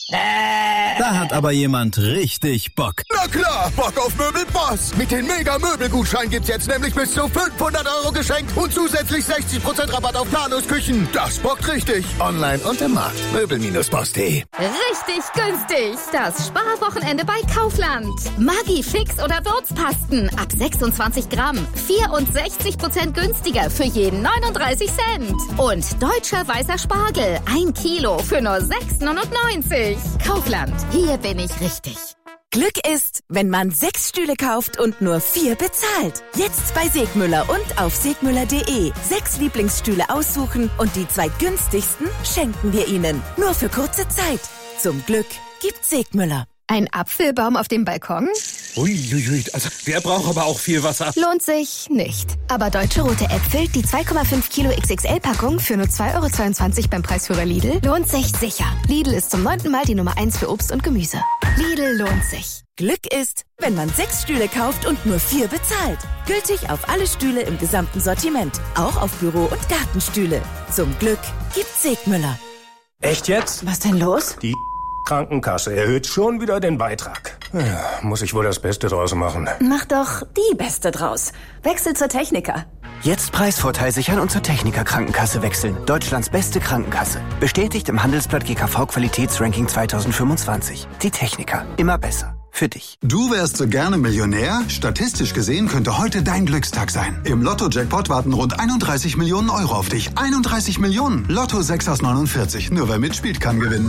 Da hat aber jemand richtig Bock. Na klar, Bock auf Möbelboss. Mit den Mega-Möbelgutschein gibt's jetzt nämlich bis zu 500 € geschenkt und zusätzlich 60% Rabatt auf Planungsküchen. Das bockt richtig. Online und im Markt. Möbel-boss.de. Richtig günstig. Das Sparwochenende bei Kaufland. Maggi Fix oder Würzpasten ab 26 Gramm. 64% günstiger für jeden 39 Cent. Und deutscher weißer Spargel. 1 Kilo für nur 6,99. Kaufland. Hier bin ich richtig. Glück ist, wenn man 6 Stühle kauft und nur 4 bezahlt. Jetzt bei Segmüller und auf segmüller.de. 6 Lieblingsstühle aussuchen und die 2 günstigsten schenken wir Ihnen. Nur für kurze Zeit. Zum Glück gibt Segmüller. Ein Apfelbaum auf dem Balkon? Uiuiui, also der braucht aber auch viel Wasser. Lohnt sich nicht. Aber Deutsche Rote Äpfel, die 2,5 Kilo XXL-Packung für nur 2,22 € beim Preisführer Lidl, lohnt sich sicher. Lidl ist zum 9. Mal die Nummer 1 für Obst und Gemüse. Lidl lohnt sich. Glück ist, wenn man 6 Stühle kauft und nur 4 bezahlt. Gültig auf alle Stühle im gesamten Sortiment. Auch auf Büro- und Gartenstühle. Zum Glück gibt Segmüller. Echt jetzt? Was denn los? Die Krankenkasse erhöht schon wieder den Beitrag. Ja, muss ich wohl das Beste draus machen. Mach doch die Beste draus. Wechsel zur Techniker. Jetzt Preisvorteil sichern und zur Techniker Krankenkasse wechseln. Deutschlands beste Krankenkasse. Bestätigt im Handelsblatt GKV Qualitätsranking 2025. Die Techniker. Immer besser. Für dich. Du wärst so gerne Millionär? Statistisch gesehen könnte heute dein Glückstag sein. Im Lotto-Jackpot warten rund 31 Millionen € auf dich. 31 Millionen. Lotto 6 aus 49. Nur wer mitspielt, kann gewinnen.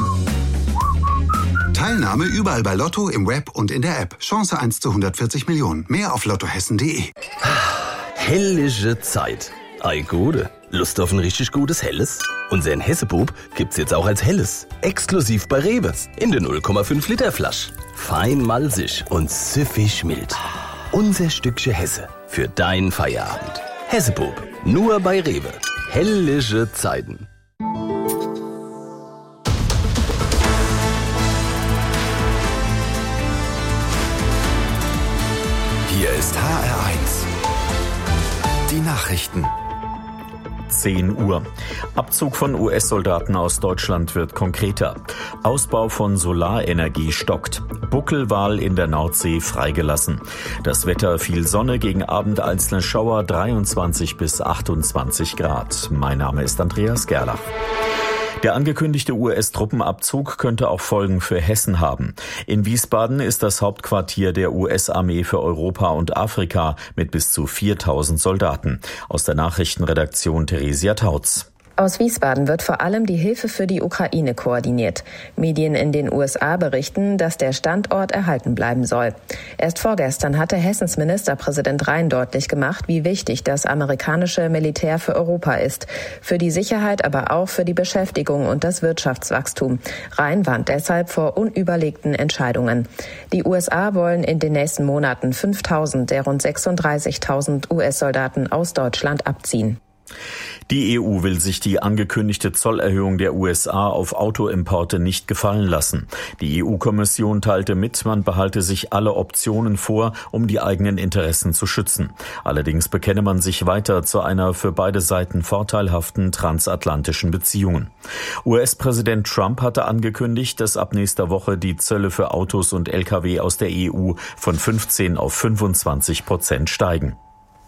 Teilnahme überall bei Lotto, im Web und in der App. Chance 1 zu 140 Millionen. Mehr auf lottohessen.de. Hellische Zeit. Ei Gute. Lust auf ein richtig gutes Helles? Unseren Hessebub gibt's jetzt auch als Helles. Exklusiv bei Rewe. In der 0,5 Liter Flasche. Fein malzig und süffig mild. Unser Stückchen Hesse für deinen Feierabend. Hessebub. Nur bei Rewe. Hellische Zeiten. Hier ist HR1. Die Nachrichten. 10 Uhr. Abzug von US-Soldaten aus Deutschland wird konkreter. Ausbau von Solarenergie stockt. Buckelwal in der Nordsee freigelassen. Das Wetter: viel Sonne, gegen Abend einzelne Schauer, 23 bis 28 Grad. Mein Name ist Andreas Gerlach. Der angekündigte US-Truppenabzug könnte auch Folgen für Hessen haben. In Wiesbaden ist das Hauptquartier der US-Armee für Europa und Afrika mit bis zu 4.000 Soldaten. Aus der Nachrichtenredaktion Theresia Tautz. Aus Wiesbaden wird vor allem die Hilfe für die Ukraine koordiniert. Medien in den USA berichten, dass der Standort erhalten bleiben soll. Erst vorgestern hatte Hessens Ministerpräsident Rhein deutlich gemacht, wie wichtig das amerikanische Militär für Europa ist. Für die Sicherheit, aber auch für die Beschäftigung und das Wirtschaftswachstum. Rhein warnt deshalb vor unüberlegten Entscheidungen. Die USA wollen in den nächsten Monaten 5.000 der rund 36.000 US-Soldaten aus Deutschland abziehen. Die EU will sich die angekündigte Zollerhöhung der USA auf Autoimporte nicht gefallen lassen. Die EU-Kommission teilte mit, man behalte sich alle Optionen vor, um die eigenen Interessen zu schützen. Allerdings bekenne man sich weiter zu einer für beide Seiten vorteilhaften transatlantischen Beziehungen. US-Präsident Trump hatte angekündigt, dass ab nächster Woche die Zölle für Autos und Lkw aus der EU von 15% auf 25% steigen.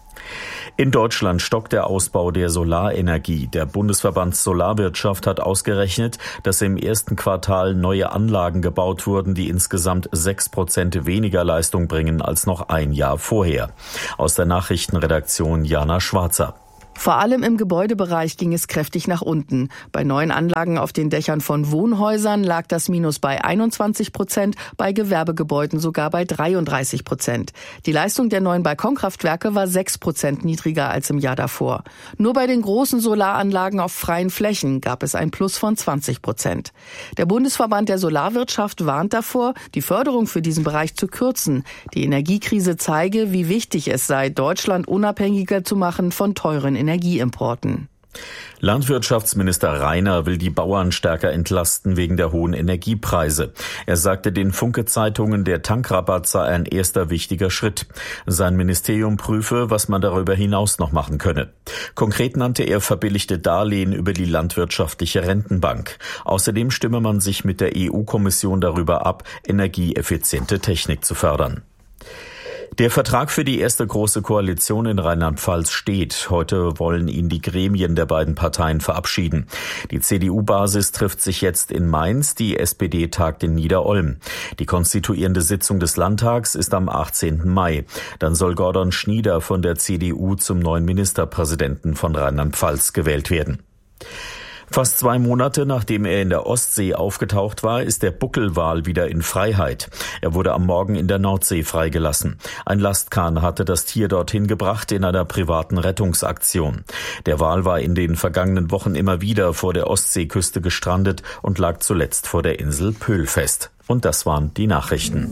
In Deutschland stockt der Ausbau der Solarenergie. Der Bundesverband Solarwirtschaft hat ausgerechnet, dass im ersten Quartal neue Anlagen gebaut wurden, die insgesamt 6% weniger Leistung bringen als noch ein Jahr vorher. Aus der Nachrichtenredaktion Jana Schwarzer. Vor allem im Gebäudebereich ging es kräftig nach unten. Bei neuen Anlagen auf den Dächern von Wohnhäusern lag das Minus bei 21%, bei Gewerbegebäuden sogar bei 33%. Die Leistung der neuen Balkonkraftwerke war 6% niedriger als im Jahr davor. Nur bei den großen Solaranlagen auf freien Flächen gab es ein Plus von 20%. Der Bundesverband der Solarwirtschaft warnt davor, die Förderung für diesen Bereich zu kürzen. Die Energiekrise zeige, wie wichtig es sei, Deutschland unabhängiger zu machen von teuren Energieimporten. Landwirtschaftsminister Rainer will die Bauern stärker entlasten wegen der hohen Energiepreise. Er sagte den Funke-Zeitungen, der Tankrabatt sei ein erster wichtiger Schritt. Sein Ministerium prüfe, was man darüber hinaus noch machen könne. Konkret nannte er verbilligte Darlehen über die landwirtschaftliche Rentenbank. Außerdem stimme man sich mit der EU-Kommission darüber ab, energieeffiziente Technik zu fördern. Der Vertrag für die erste große Koalition in Rheinland-Pfalz steht. Heute wollen ihn die Gremien der beiden Parteien verabschieden. Die CDU-Basis trifft sich jetzt in Mainz, die SPD tagt in Niederolm. Die konstituierende Sitzung des Landtags ist am 18. Mai. Dann soll Gordon Schnieder von der CDU zum neuen Ministerpräsidenten von Rheinland-Pfalz gewählt werden. Fast 2 Monate nachdem er in der Ostsee aufgetaucht war, ist der Buckelwal wieder in Freiheit. Er wurde am Morgen in der Nordsee freigelassen. Ein Lastkahn hatte das Tier dorthin gebracht in einer privaten Rettungsaktion. Der Wal war in den vergangenen Wochen immer wieder vor der Ostseeküste gestrandet und lag zuletzt vor der Insel Pöhl fest. Und das waren die Nachrichten.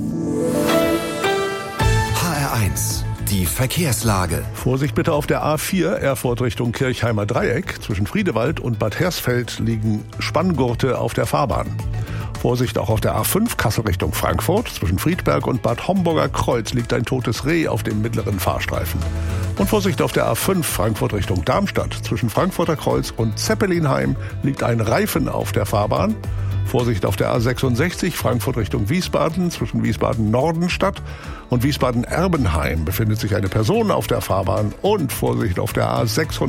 HR1. Die Verkehrslage. Vorsicht bitte auf der A4 Erfurt Richtung Kirchheimer Dreieck. Zwischen Friedewald und Bad Hersfeld liegen Spanngurte auf der Fahrbahn. Vorsicht auch auf der A5 Kassel Richtung Frankfurt. Zwischen Friedberg und Bad Homburger Kreuz liegt ein totes Reh auf dem mittleren Fahrstreifen. Und Vorsicht auf der A5 Frankfurt Richtung Darmstadt. Zwischen Frankfurter Kreuz und Zeppelinheim liegt ein Reifen auf der Fahrbahn. Vorsicht auf der A66 Frankfurt Richtung Wiesbaden. Zwischen Wiesbaden-Nordenstadt und Wiesbaden-Erbenheim befindet sich eine Person auf der Fahrbahn. Und Vorsicht auf der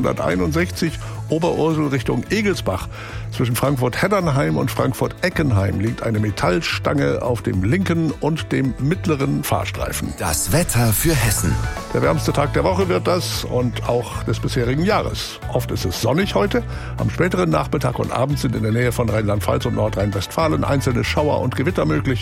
A661 Oberursel Richtung Egelsbach. Zwischen Frankfurt-Heddernheim und Frankfurt-Eckenheim liegt eine Metallstange auf dem linken und dem mittleren Fahrstreifen. Das Wetter für Hessen. Der wärmste Tag der Woche wird das und auch des bisherigen Jahres. Oft ist es sonnig heute. Am späteren Nachmittag und Abend sind in der Nähe von Rheinland-Pfalz und Nordrhein-Westfalen einzelne Schauer und Gewitter möglich.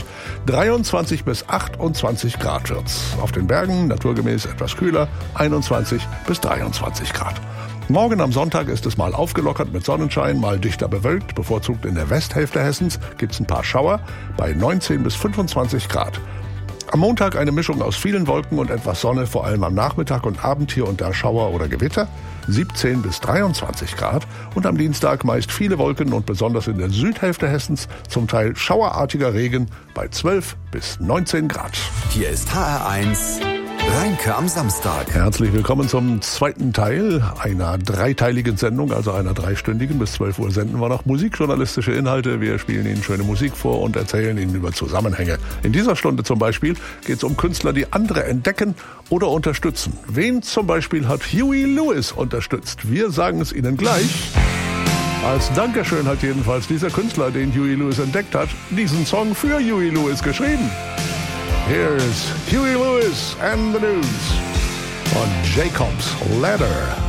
23 bis 28 Grad wird's. Auf den Bergen naturgemäß etwas kühler, 21 bis 23 Grad. Morgen am Sonntag ist es mal aufgelockert mit Sonnenschein, mal dichter bewölkt. Bevorzugt in der Westhälfte Hessens gibt's ein paar Schauer bei 19 bis 25 Grad. Am Montag eine Mischung aus vielen Wolken und etwas Sonne, vor allem am Nachmittag und Abend hier und da Schauer oder Gewitter, 17 bis 23 Grad. Und am Dienstag meist viele Wolken und besonders in der Südhälfte Hessens zum Teil schauerartiger Regen bei 12 bis 19 Grad. Hier ist HR1 Rheinke am Samstag. Herzlich willkommen zum zweiten Teil einer dreiteiligen Sendung, also einer 3-stündigen. Bis 12 Uhr senden wir noch musikjournalistische Inhalte. Wir spielen Ihnen schöne Musik vor und erzählen Ihnen über Zusammenhänge. In dieser Stunde zum Beispiel geht es um Künstler, die andere entdecken oder unterstützen. Wen zum Beispiel hat Huey Lewis unterstützt? Wir sagen es Ihnen gleich. Als Dankeschön hat jedenfalls dieser Künstler, den Huey Lewis entdeckt hat, diesen Song für Huey Lewis geschrieben. Here's Huey Lewis and the News on Jacob's Ladder.